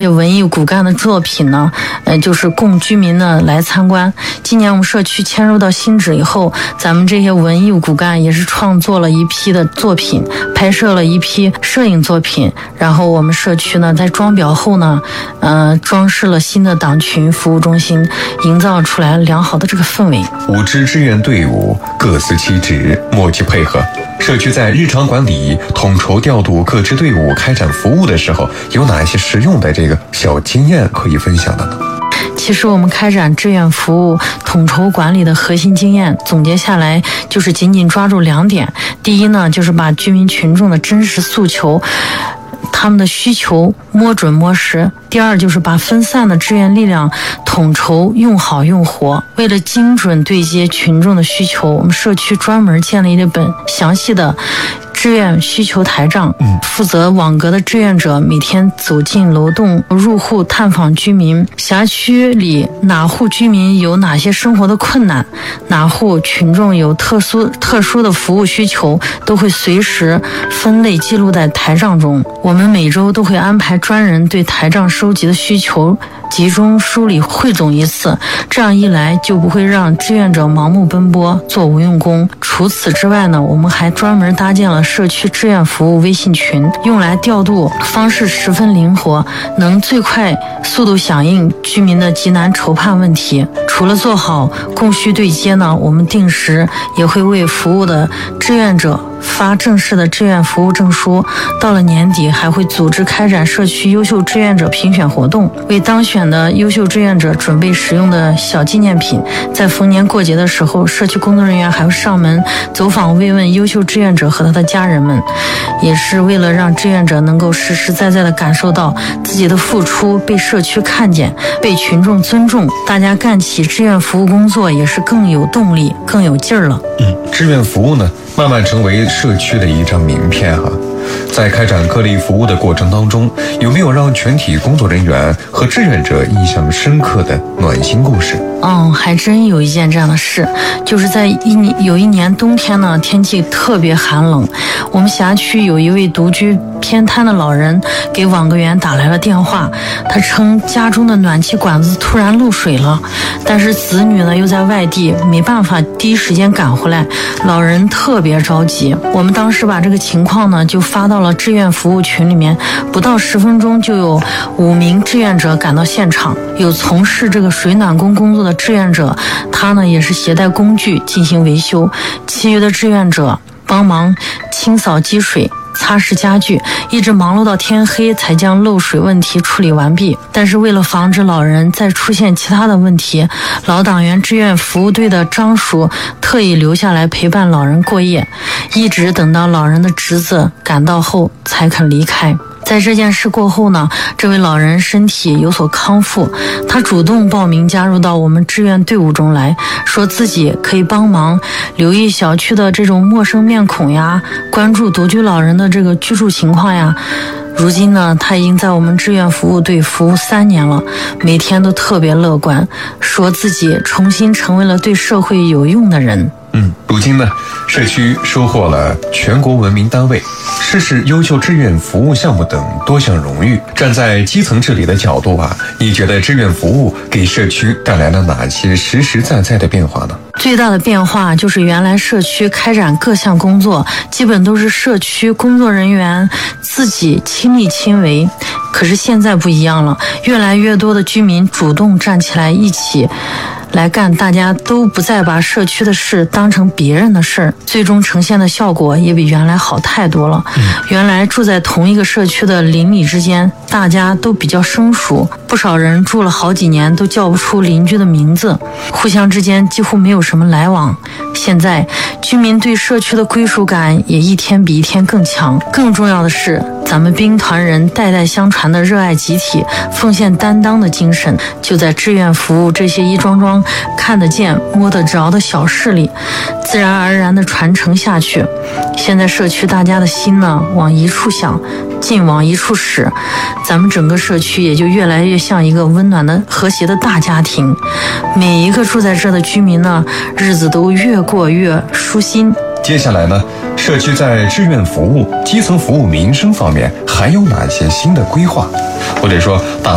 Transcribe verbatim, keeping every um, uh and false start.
文艺骨干的作品呢，呃，就是供居民呢来参观。今年我们社区迁入到新址以后，咱们这些文艺骨干也是创作了一批的作品，拍摄了一批摄影作品。然后我们社区呢，在装裱后呢，呃，装饰了新的党群服务中心，营造出来良好的这个氛围。 五支志愿队伍各司其职，默契配合。社区在日常管理、统筹调度各支队伍开展服务的时候，有哪些实用的这个小经验可以分享的呢？ 其实我们开展志愿服务统筹管理的核心经验总结下来，就是紧紧抓住两点。第一呢，就是把居民群众的真实诉求，他们的需求摸准摸实。第二就是把分散的志愿力量统筹用好用活。为了精准对接群众的需求，我们社区专门建立了一本详细的志愿需求台账，负责网格的志愿者每天走进楼栋入户探访居民，辖区里哪户居民有哪些生活的困难，哪户群众有特殊特殊的服务需求，都会随时分类记录在台账中。我们每周都会安排专人对台账收集的需求集中梳理汇总一次，这样一来就不会让志愿者盲目奔波做无用功。除此之外呢，我们还专门搭建了社区志愿服务微信群，用来调度方式十分灵活，能最快速度响应居民的急难筹盼问题。除了做好供需对接呢，我们定时也会为服务的志愿者发正式的志愿服务证书。到了年底还会组织开展社区优秀志愿者评选活动，为当选的优秀志愿者准备实用的小纪念品。在逢年过节的时候，社区工作人员还会上门走访慰问优秀志愿者和他的家人们，也是为了让志愿者能够实实在在地感受到自己的付出被社区看见，被群众尊重，大家干起志愿服务工作也是更有动力更有劲儿了。 嗯，志愿服务呢慢慢成为社区的一张名片哈。在开展各类服务的过程当中，有没有让全体工作人员和志愿者印象深刻的暖心故事？ 嗯，还真有一件这样的事，就是在一年有一年冬天呢，天气特别寒冷，我们辖区有一位独居偏瘫的老人给网格员打来了电话，他称家中的暖气管子突然漏水了，但是子女呢又在外地，没办法第一时间赶回来，老人特别着急。我们当时把这个情况呢就发到了志愿服务群里面，不到十分钟就有五名志愿者赶到现场，有从事这个水暖工工作的志愿者，他呢也是携带工具进行维修，其余的志愿者帮忙清扫积水、擦拭家具，一直忙碌到天黑才将漏水问题处理完毕。但是为了防止老人再出现其他的问题，老党员志愿服务队的张叔特意留下来陪伴老人过夜，一直等到老人的侄子赶到后才肯离开。在这件事过后呢，这位老人身体有所康复，他主动报名加入到我们志愿队伍中来，说自己可以帮忙留意小区的这种陌生面孔呀，关注独居老人的这个居住情况呀。如今呢，他已经在我们志愿服务队服务三年了，每天都特别乐观，说自己重新成为了对社会有用的人。 嗯，如今呢，社区收获了全国文明单位、市市优秀志愿服务项目等多项荣誉。站在基层治理的角度啊，你觉得志愿服务给社区带来了哪些实实在在的变化呢？ 最大的变化就是原来社区开展各项工作基本都是社区工作人员自己亲力亲为，可是现在不一样了，越来越多的居民主动站起来一起来干，大家都不再把社区的事当成别人的事儿，最终呈现的效果也比原来好太多了。嗯、原来住在同一个社区的邻里之间，大家都比较生疏，不少人住了好几年都叫不出邻居的名字，互相之间几乎没有什么来往。现在居民对社区的归属感也一天比一天更强，更重要的是咱们兵团人代代相传的热爱集体、奉献担当的精神，就在志愿服务这些一桩桩看得见摸得着的小事里自然而然地传承下去。现在社区大家的心呢往一处想，劲往一处使，咱们整个社区也就越来越像一个温暖的和谐的大家庭。每一个住在这的居民呢，日子都越过越舒心。 接下来呢，社区在志愿服务、基层服务、民生方面还有哪些新的规划，或者说打